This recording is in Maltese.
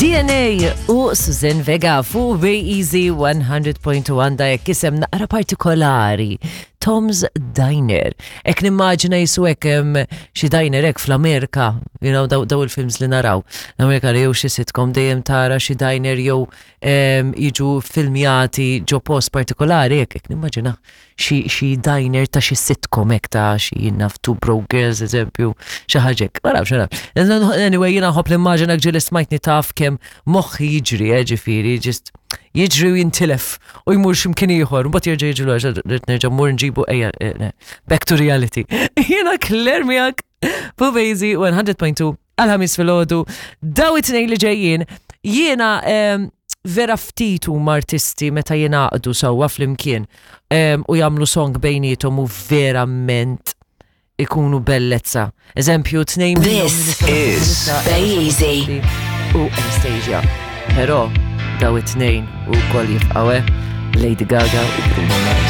DNA u Susan Vega fu Easy 100.1 da jekk isem naqra partikolari Tom's Diner. Ek nimmaġina jisu ek xi diner ek fl-Amerika, daw il-films li naraw. L-Amerika li jew xi sitcom dejjem tara xi diner jew jiġu filmjati ġo post partikolari ek nimmaġina xi diner ta' xi sitcom ek ta' xi Two Broke Girls eżempju xi ħaġek. Anyway, jiena ħobb l-immaġina ġieli smajtni taf kemm moħħi jiġri, ġifieri, just jiġri u jintilef u jmur x'imkien ieħor, mbagħad jerġa' jiġri rid nerġa' mmur nġibu back to reality. Jiena Claire miegħek Bubejzi 100.2 għal-ħamis filgħodu daw it-tnejn li ġejjin jiena vera ftit huma artisti meta jingħaqdu sewwa flimkien u jagħmlu song bejniethom u verament ikunu bellezza. Eżempju, tnejn This is Bejzi u Anastasia. Però daw it-tnejn u koll jifqawe Lady Gaga u Bruno Mars.